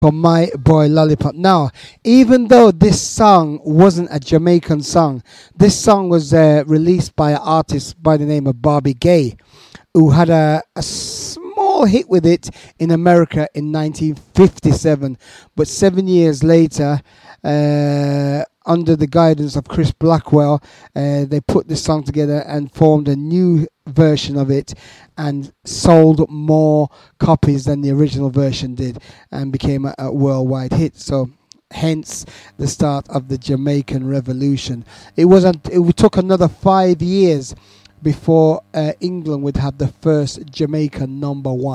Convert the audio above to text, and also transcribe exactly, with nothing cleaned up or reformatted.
For My Boy Lollipop. Now, even though this song wasn't a Jamaican song, this song was uh, released by an artist by the name of Bobby Gay, who had a, a small hit with it in America in nineteen fifty-seven. But seven years later, uh, under the guidance of Chris Blackwell, uh, they put this song together and formed a new version of it and sold more copies than the original version did and became a, a worldwide hit. So hence the start of the Jamaican Revolution. It wasn't. It took another five years before uh, England would have the first Jamaican number one.